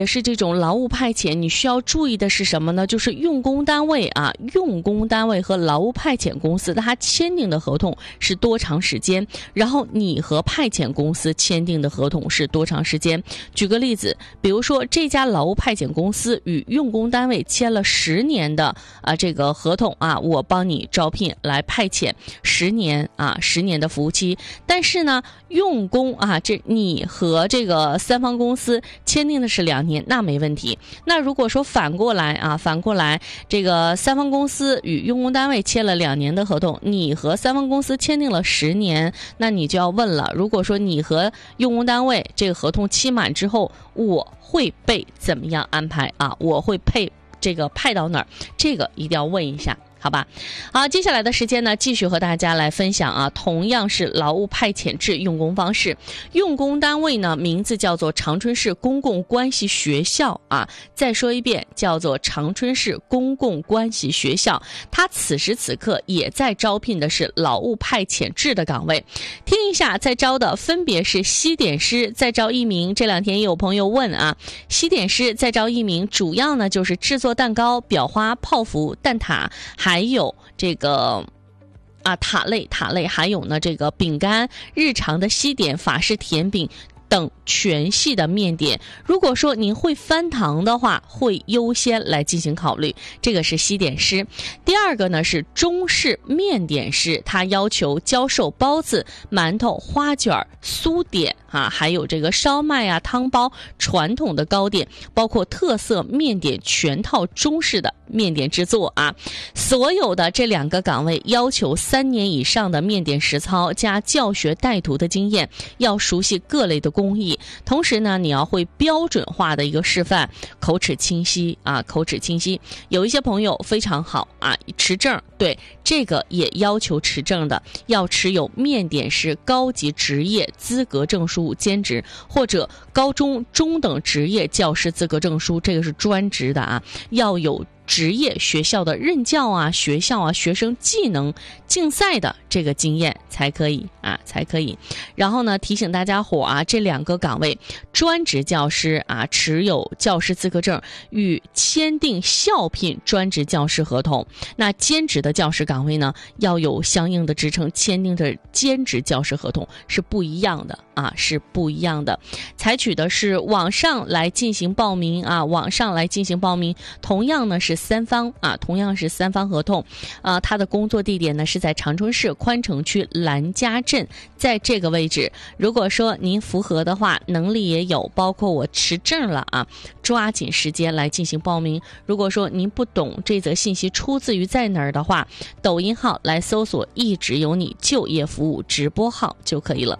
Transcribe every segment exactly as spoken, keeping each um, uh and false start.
也是这种劳务派遣，你需要注意的是什么呢？就是用工单位啊，用工单位和劳务派遣公司它签订的合同是多长时间，然后你和派遣公司签订的合同是多长时间。举个例子，比如说这家劳务派遣公司与用工单位签了十年的啊这个合同啊，我帮你招聘来派遣十年啊，十年的服务期。但是呢，用工啊，这你和这个三方公司签订的是两年。那没问题。那如果说反过来啊，反过来，这个三方公司与用工单位签了两年的合同，你和三方公司签订了十年，那你就要问了，如果说你和用工单位这个合同期满之后，我会被怎么样安排啊？我会配这个派到哪儿？这个一定要问一下。好吧，好，接下来的时间呢，继续和大家来分享啊，同样是劳务派遣制用工方式。用工单位呢，名字叫做长春市公共关系学校啊。再说一遍，叫做长春市公共关系学校。它此时此刻也在招聘的是劳务派遣制的岗位。听一下，在招的分别是西点师，在招一名。这两天也有朋友问啊，西点师在招一名，主要呢就是制作蛋糕、裱花、泡芙、蛋挞。还有这个啊塔类塔类，还有呢这个饼干、日常的西点、法式甜饼等全系的面点。如果说您会翻糖的话，会优先来进行考虑。这个是西点师。第二个呢是中式面点师，它要求教授包子、馒头、花卷、酥点啊，还有这个烧麦啊、汤包、传统的糕点，包括特色面点全套中式的面点制作啊。所有的这两个岗位要求三年以上的面点实操加教学带徒的经验，要熟悉各类的工艺，同时呢，你要会标准化的一个示范，口齿清晰啊，口齿清晰。有一些朋友非常好啊，持证，对这个也要求持证的，要持有面点师高级职业资格证书兼职，或者高中中等职业教师资格证书，这个是专职的啊，要有职业学校的任教啊、学校啊、学生技能竞赛的这个经验才可以啊，才可以。然后呢，提醒大家伙啊，这两个岗位，专职教师啊，持有教师资格证，与签订校聘专职教师合同。那兼职的教师岗位呢，要有相应的职称，签订的兼职教师合同是不一样的啊，是不一样的。采取的是网上来进行报名啊，网上来进行报名，同样呢是三方啊，同样是三方合同啊。他的工作地点呢是在长春市宽城区兰家镇，在这个位置。如果说您符合的话，能力也有，包括我持证了啊，抓紧时间来进行报名。如果说您不懂这则信息出自于在哪儿的话，抖音号来搜索一直有你就业服务直播号就可以了。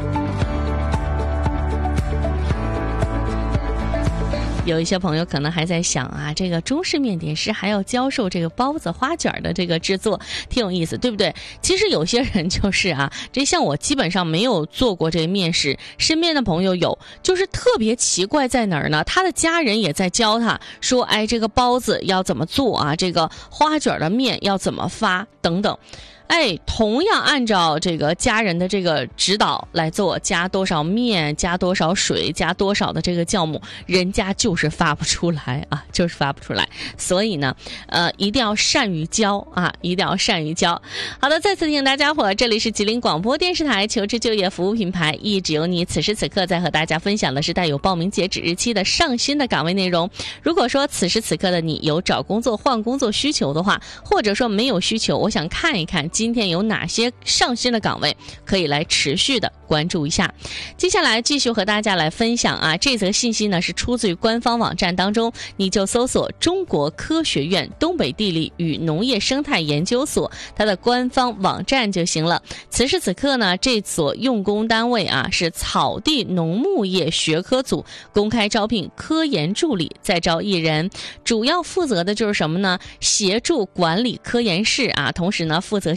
有一些朋友可能还在想啊，这个中式面点师还要教授这个包子花卷的这个制作，挺有意思，对不对？其实有些人就是啊，这像我基本上没有做过这个面食，身边的朋友有，就是特别奇怪在哪儿呢？他的家人也在教他说，哎，这个包子要怎么做啊？这个花卷的面要怎么发等等。哎，同样按照这个家人的这个指导来做，加多少面，加多少水，加多少的这个酵母，人家就是发不出来啊，就是发不出来。所以呢，呃，一定要善于教啊，一定要善于教。好的，再次提醒大家伙，这里是吉林广播电视台求职就业服务品牌，一直有你。此时此刻在和大家分享的是带有报名截止日期的上新的岗位内容。如果说此时此刻的你有找工作、换工作需求的话，或者说没有需求，我想看一看今天有哪些上新的岗位可以来持续的关注一下。接下来继续和大家来分享啊，这则信息呢是出自于官方网站当中，你就搜索中国科学院东北地理与农业生态研究所它的官方网站就行了。此时此刻呢，这所用工单位啊是草地农牧业学科组公开招聘科研助理，再招一人，主要负责的就是什么呢？协助管理科研室啊，同时呢负责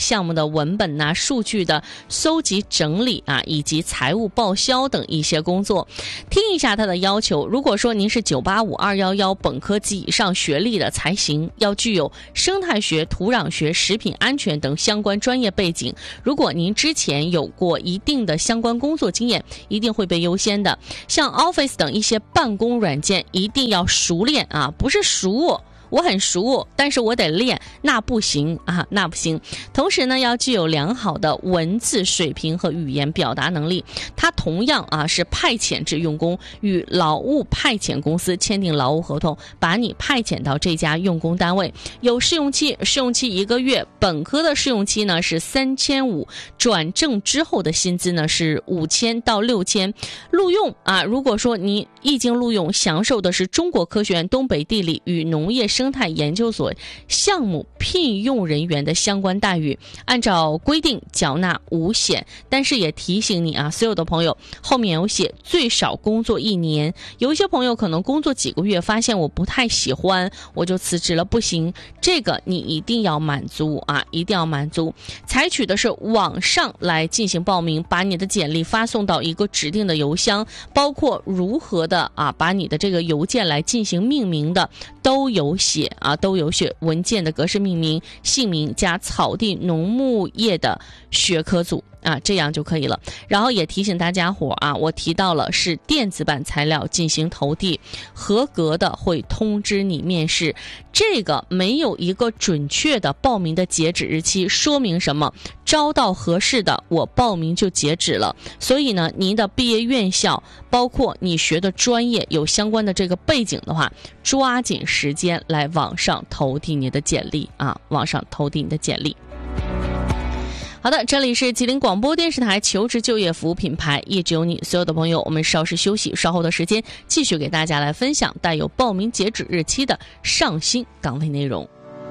项目的文本呐、啊、数据的搜集整理啊，以及财务报销等一些工作。听一下他的要求，如果说您是九八五、二一一本科及以上学历的才行，要具有生态学、土壤学、食品安全等相关专业背景。如果您之前有过一定的相关工作经验，一定会被优先的。像 Office 等一些办公软件一定要熟练啊，不是熟我很熟，但是我得练，那不行啊，那不行。同时呢，要具有良好的文字水平和语言表达能力。它同样啊是派遣制用工，与劳务派遣公司签订劳务合同，把你派遣到这家用工单位。有试用期，试用期一个月，本科的试用期呢是三千五，转正之后的薪资呢是五千到六千。录用啊，如果说你已经录用，享受的是中国科学院东北地理与农业生态研究所项目聘用人员的相关待遇，按照规定缴纳五险。但是也提醒你啊，所有的朋友，后面有写最少工作一年。有一些朋友可能工作几个月，发现我不太喜欢，我就辞职了，不行，这个你一定要满足啊，一定要满足。采取的是网上来进行报名，把你的简历发送到一个指定的邮箱，包括如何的啊把你的这个邮件来进行命名的都有写啊，都有写。文件的格式命名，姓名加草地农牧业的学科组啊，这样就可以了。然后也提醒大家伙啊，我提到了是电子版材料进行投递，合格的会通知你面试。这个没有一个准确的报名的截止日期，说明什么？招到合适的，我报名就截止了。所以呢，您的毕业院校，包括你学的专业有相关的这个背景的话，抓紧时间来网上投递你的简历啊，网上投递你的简历。好的，这里是吉林广播电视台求职就业服务品牌，一直有你。所有的朋友，我们稍事休息，稍后的时间继续给大家来分享带有报名截止日期的上新岗位内容。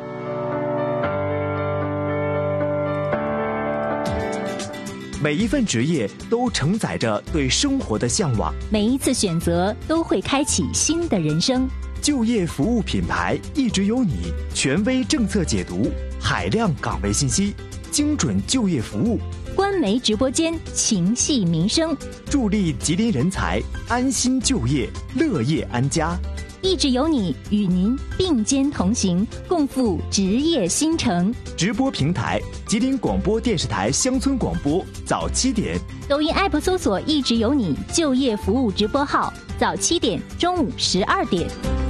每一份职业都承载着对生活的向往， 每一次选择都会开启新的人生。 就业服务品牌一直有你，权威政策解读，海量岗位信息，精准就业服务， 官媒直播间情系民生， 助力吉林人才安心就业，乐业安家。 一直有你，与您并肩同行，共赴职业新城。 直播平台：吉林广播电视台乡村广播，早七点。 抖音 app 搜索“一直有你”就业服务直播号，早七点，中午十二点。